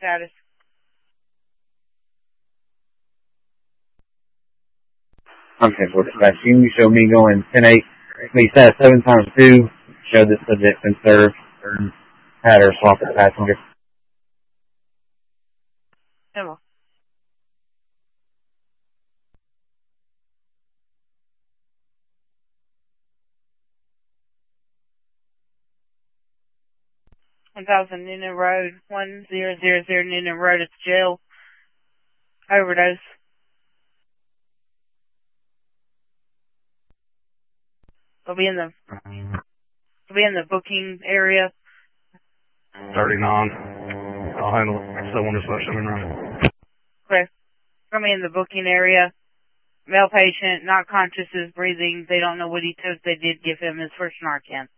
status. Okay, for dispatch. You show me going 10-8. Me set 7 times 2. Show the subject been served. Or had her swap with the passenger. Hello. $1,000 Noonan Road, 1000 Noonan Road at the jail. Overdose. They'll be in the booking area. 39. I'll handle it. Someone just left something wrong. Okay. They'll be in the booking area. Male patient, not conscious, is breathing. They don't know what he took. They did give him his first Narcan.